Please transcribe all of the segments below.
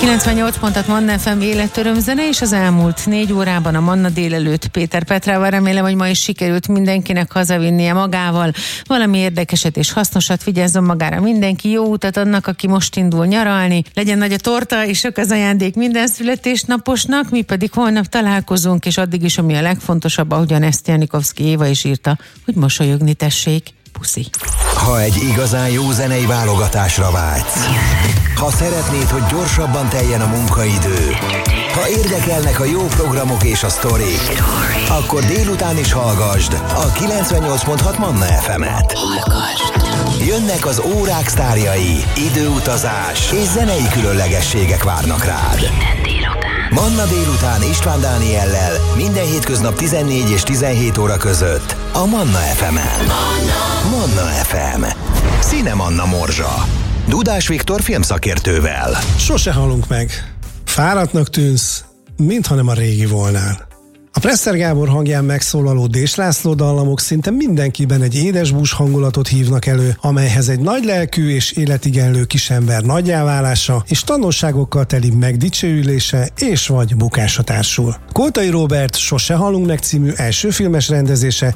98 pontot Manna FM életöröm zene, és az elmúlt 4 órában a Manna délelőtt Péter Petrával. Remélem, hogy ma is sikerült mindenkinek hazavinnie magával valami érdekeset és hasznosat. Vigyázzon magára mindenki, jó utat annak, aki most indul nyaralni. Legyen nagy a torta, és sok az ajándék minden születésnaposnak. Mi pedig holnap találkozunk, és addig is, ami a legfontosabb, ahogyan ezt Janikovszki Éva is írta, hogy mosolyogni tessék. Puszi. Ha egy igazán jó zenei válogatásra vágysz, ha szeretnéd, hogy gyorsabban teljen a munkaidő, ha érdekelnek a jó programok és a sztorik, akkor délután is hallgasd a 98.6 Manna FM-et. Jönnek az órák sztárjai, időutazás és zenei különlegességek várnak rád. Manna délután István Dániellel minden hétköznap 14 és 17 óra között a Manna FM-en. Manna FM. Színe Manna Morzsa. Dudás Viktor filmszakértővel. Sose halunk meg. Fáradtnak tűnsz, mintha nem a régi volnál. A Presser Gábor hangján megszólaló Dés László dallamok szinte mindenkiben egy édesbús hangulatot hívnak elő, amelyhez egy nagylelkű és életigenlő kisember nagyjáválása és tanulságokkal teli megdicsőülése és vagy bukása társul. Koltai Róbert Sose halunk meg című első filmes rendezése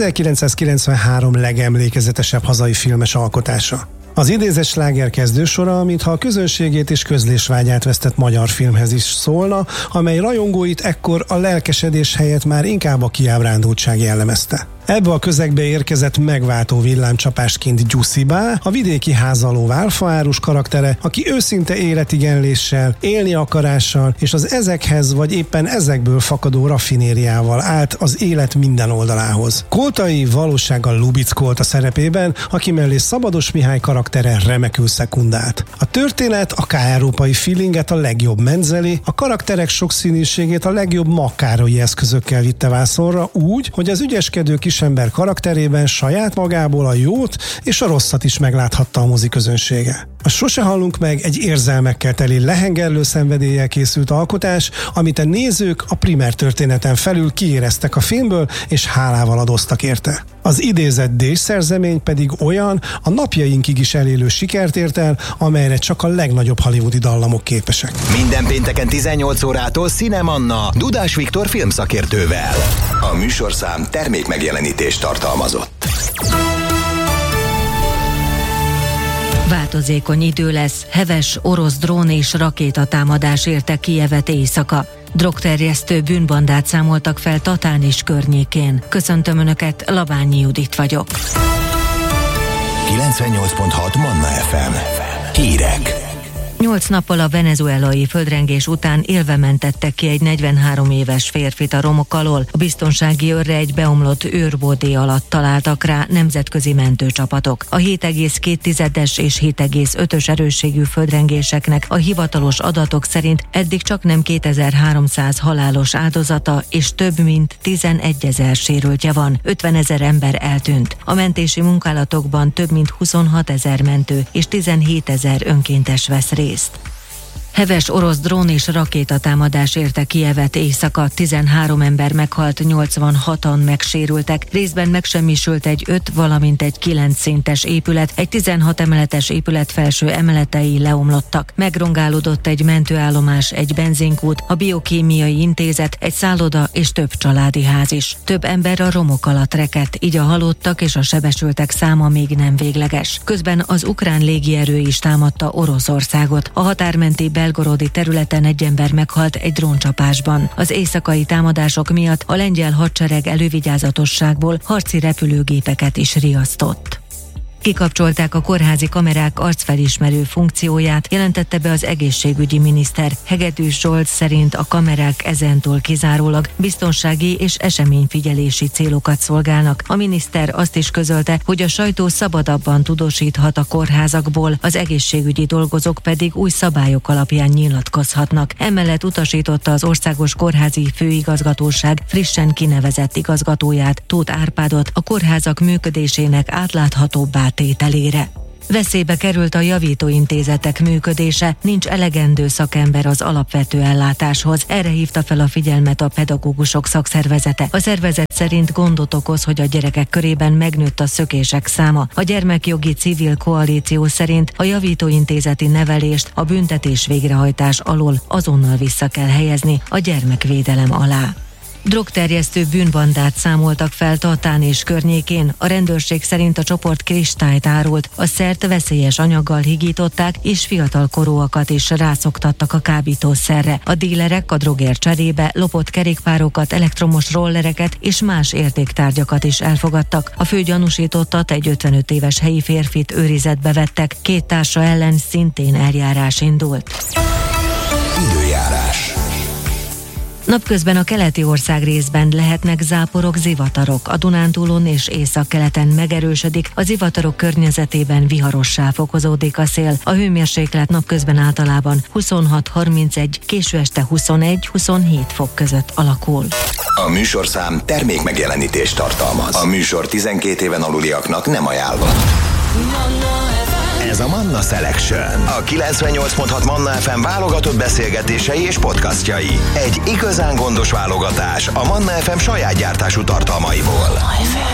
1993 legemlékezetesebb hazai filmes alkotása. Az idézett sláger kezdősora, mintha a közönségét és közlésvágyát vesztett magyar filmhez is szólna, amely rajongóit ekkor a lelkesedés helyett már inkább a kiábrándultság jellemezte. Ebbe a közegbe érkezett megváltó villámcsapásként Gyuszibá, a vidéki házaló válfaárus karaktere, aki őszinte életigenléssel, élni akarással és az ezekhez vagy éppen ezekből fakadó raffinériával állt az élet minden oldalához. Koltai valósággal lubickolt a szerepében, aki mellé Szabados Mihály karaktere remekül szekundált. A történet a k-európai feelinget a legjobb menzeli, a karakterek sokszínűségét a legjobb makkárai eszközökkel vitte vászonra úgy, hogy az ügyeskedő kisember karakterében saját magából a jót és a rosszat is megláthatta a moziközönsége. A Sose hallunk meg egy érzelmekkel teli lehengerlő szenvedéllyel készült alkotás, amit a nézők a primer történeten felül kiéreztek a filmből, és hálával adoztak érte. Az idézett Dés szerzemény pedig olyan, a napjainkig is elélő sikert ért el, amelyre csak a legnagyobb hollywoodi dallamok képesek. Minden pénteken 18 órától Színe Manna Dudás Viktor filmszakértővel. A műsorszám termékmegjelenítést tartalmazott. Változékony idő lesz, heves orosz drón és rakétatámadás érte Kijevet éjszaka. Drogterjesztő bűnbandát számoltak fel Tatán és környékén. Köszöntöm Önöket, Labányi Judit vagyok. 98.6 Manna FM. Hírek. 8 nappal a venezuelai földrengés után élve mentettek ki egy 43 éves férfit a romok alól. A biztonsági őrre egy beomlott őrbódé alatt találtak rá nemzetközi mentőcsapatok. A 7,2-es és 7,5-ös erősségű földrengéseknek a hivatalos adatok szerint eddig csak nem 2300 halálos áldozata és több mint 11 000 sérültje van. 50 000 ember eltűnt. A mentési munkálatokban több mint 26 000 mentő és 17 000 önkéntes vesz részt. Heves orosz drón és rakétatámadás érte Kijevet éjszaka, 13 ember meghalt, 86-an megsérültek, részben megsemmisült egy 5, valamint egy 9 szintes épület, egy 16 emeletes épület felső emeletei leomlottak. Megrongálódott egy mentőállomás, egy benzinkút, a biokémiai intézet, egy szálloda és több családi ház is. Több ember a romok alatt rekedt, így a halottak és a sebesültek száma még nem végleges. Közben az ukrán légierő is támadta Oroszországot. A határmenti belgorodi területen egy ember meghalt egy dróncsapásban. Az éjszakai támadások miatt a lengyel hadsereg elővigyázatosságból harci repülőgépeket is riasztott. Kikapcsolták a kórházi kamerák arcfelismerő funkcióját, jelentette be az egészségügyi miniszter. Hegedűs Zsolt szerint a kamerák ezentúl kizárólag biztonsági és eseményfigyelési célokat szolgálnak. A miniszter azt is közölte, hogy a sajtó szabadabban tudósíthat a kórházakból, az egészségügyi dolgozók pedig új szabályok alapján nyilatkozhatnak. Emellett utasította az Országos Kórházi Főigazgatóság frissen kinevezett igazgatóját, Tóth Árpádot a kórházak működésének átláthatóbbá tételére. Veszélybe került a javítóintézetek működése, nincs elegendő szakember az alapvető ellátáshoz. Erre hívta fel a figyelmet a pedagógusok szakszervezete. A szervezet szerint gondot okoz, hogy a gyerekek körében megnőtt a szökések száma. A Gyermekjogi Civil Koalíció szerint a javítóintézeti nevelést a büntetés végrehajtás alól azonnal vissza kell helyezni a gyermekvédelem alá. Drogterjesztő bűnbandát számoltak fel Tatán és környékén. A rendőrség szerint a csoport kristályt árult, a szert veszélyes anyaggal higították, és fiatalkorúakat is rászoktattak a kábítószerre. A dílerek a drogért cserébe lopott kerékpárokat, elektromos rollereket és más értéktárgyakat is elfogadtak. A fő gyanúsítottat, egy 55 éves helyi férfit őrizetbe vettek, 2 társa ellen szintén eljárás indult. Időjárás. Napközben a keleti ország részben lehetnek záporok, zivatarok. A Dunántúlon és északkeleten megerősödik, a zivatarok környezetében viharossá fokozódik a szél. A hőmérséklet napközben általában 26-31, késő este 21-27 fok között alakul. A műsorszám termékmegjelenítést tartalmaz. A műsor 12 éven aluliaknak nem ajánlott. Ez a Manna Selection, a 98.6 Manna FM válogatott beszélgetései és podcastjai. Egy igazán gondos válogatás a Manna FM saját gyártású tartalmaiból.